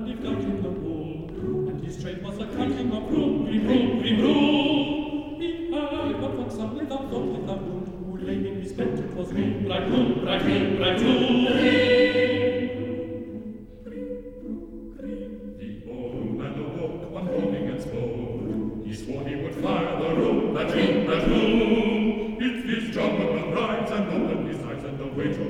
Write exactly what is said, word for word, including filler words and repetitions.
He got in the room, and his trade was a cutting of broom, grim broom, grim broom. He heard what fox sang without thought, without room, who lay in his bed, it was room, bright room, bright room, bright room. The old man awoke one morning and spoke. He swore he would fire the room, that room, that room. If his job would not rise and open his eyes and away to